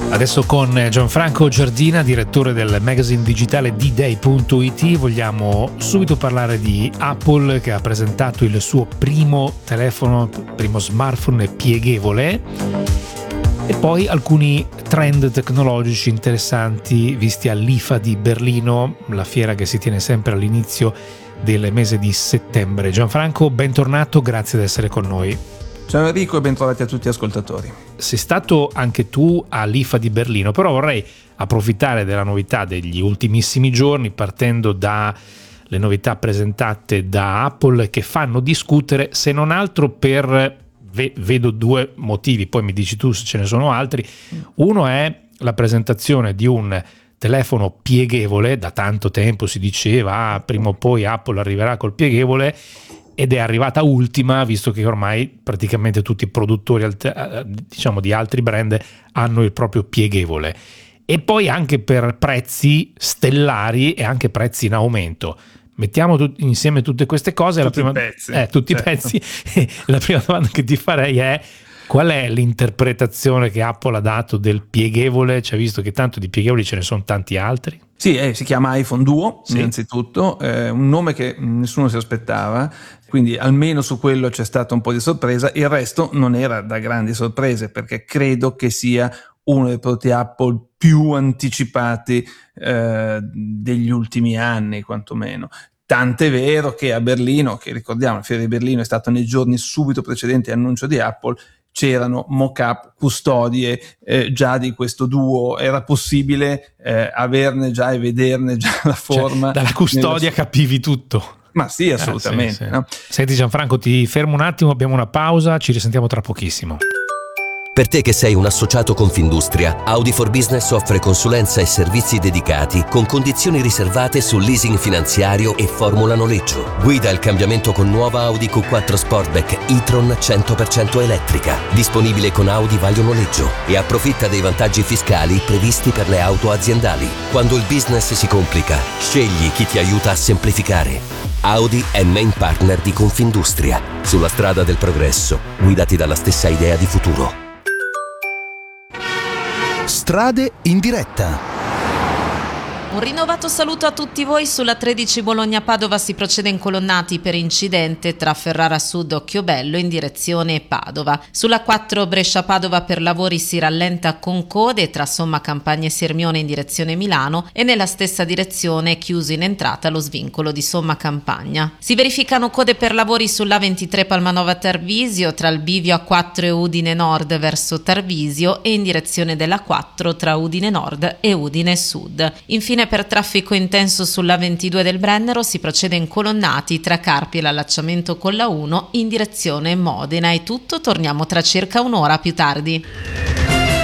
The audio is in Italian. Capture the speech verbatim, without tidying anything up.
Adesso con Gianfranco Giardina, direttore del magazine digitale d day punto it, vogliamo subito parlare di Apple, che ha presentato il suo primo telefono, primo smartphone pieghevole, e poi alcuni trend tecnologici interessanti visti all'I F A di Berlino, la fiera che si tiene sempre all'inizio del mese di settembre. Gianfranco, bentornato, grazie di essere con noi. Ciao Enrico e bentrovati a tutti gli ascoltatori. Sei stato anche tu all'I F A di Berlino, però vorrei approfittare della novità degli ultimissimi giorni, partendo dalle novità presentate da Apple, che fanno discutere, se non altro per, vedo due motivi, poi mi dici tu se ce ne sono altri. Uno è la presentazione di un telefono pieghevole. Da tanto tempo si diceva ah, prima o poi Apple arriverà col pieghevole, ed è arrivata ultima, visto che ormai praticamente tutti i produttori diciamo di altri brand hanno il proprio pieghevole, e poi anche per prezzi stellari e anche prezzi in aumento. Mettiamo tut- insieme tutte queste cose. Tutti la prima, i pezzi, eh, tutti certo. i pezzi. La prima domanda che ti farei è: qual è l'interpretazione che Apple ha dato del pieghevole? Cioè, visto che tanto di pieghevoli ce ne sono tanti altri. Sì, eh, si chiama iPhone Duo, sì. innanzitutto, eh, un nome che nessuno si aspettava, quindi almeno su quello c'è stata un po' di sorpresa. Il resto non era da grandi sorprese, perché credo che sia uno dei prodotti Apple più anticipati eh, degli ultimi anni, quantomeno. Tant'è vero che a Berlino, che ricordiamo, la fiera di Berlino è stata nei giorni subito precedenti all'annuncio di Apple, c'erano mock-up, custodie eh, già di questo Duo. Era possibile eh, averne già e vederne già la forma. Cioè, dalla custodia nella... capivi tutto. Ma sì, assolutamente. Eh, sì, sì. No? Senti Gianfranco, ti fermo un attimo, abbiamo una pausa, ci risentiamo tra pochissimo. Per te che sei un associato Confindustria, Audi for Business offre consulenza e servizi dedicati con condizioni riservate sul leasing finanziario e formula noleggio. Guida il cambiamento con nuova Audi Q quattro Sportback e-tron cento per cento elettrica, disponibile con Audi Vaglio Noleggio, e approfitta dei vantaggi fiscali previsti per le auto aziendali. Quando il business si complica, scegli chi ti aiuta a semplificare. Audi è main partner di Confindustria. Sulla strada del progresso, guidati dalla stessa idea di futuro. Strade in diretta. Un rinnovato saluto a tutti voi. Sulla tredici Bologna-Padova si procede in colonnati per incidente tra Ferrara Sud Occhiobello in direzione Padova. Sulla quattro Brescia-Padova per lavori si rallenta con code tra Somma Campagna e Sirmione in direzione Milano, e nella stessa direzione è chiuso in entrata lo svincolo di Somma Campagna. Si verificano code per lavori sull'A ventitré Palmanova Tarvisio tra il bivio A quattro e Udine Nord verso Tarvisio, e in direzione della quattro tra Udine Nord e Udine Sud. Infine, per traffico intenso sull'A ventidue del Brennero si procede in colonnati tra Carpi e l'allacciamento con la uno in direzione Modena. È tutto, torniamo tra circa un'ora più tardi.